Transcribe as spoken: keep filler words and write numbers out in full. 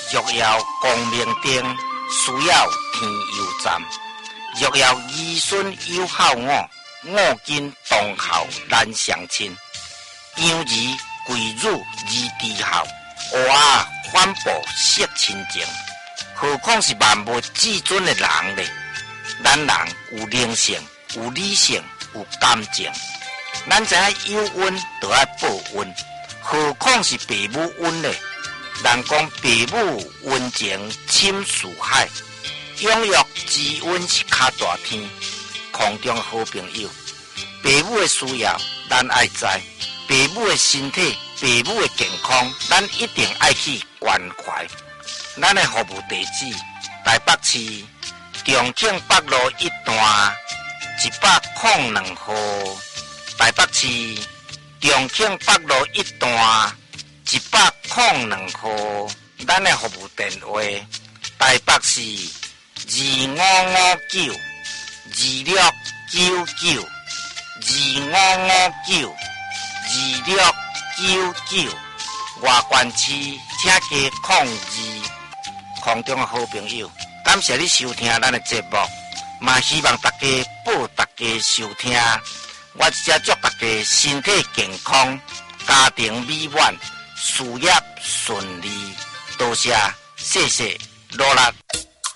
若要光明灯，需要天佑站。若要儿孙有孝我，我今同孝难相亲。养儿贵辱而知孝，娃啊反哺惜亲情。何况是万物至尊的人呢？咱人有灵性，有理性，有感情。咱知影有恩就要报恩，何况是父母恩呢？人讲父母恩情深似海，养育之恩是较大天。空中好朋友，父母的需要咱爱知，父母的身体、父母的健康，咱一定爱去关怀。咱的服务地址：台北市重庆北路一段一百零两号。台北市重庆北路一段一百零两号。咱的服务电话：台北市二五五九二六九九二五五九二六九九。外县市请加控二。空中的好朋友，感谢你收听咱的节目，嘛希望大家报大家收听。我只祝大家身体健康，家庭美满，事业顺利。多谢，谢谢，努力。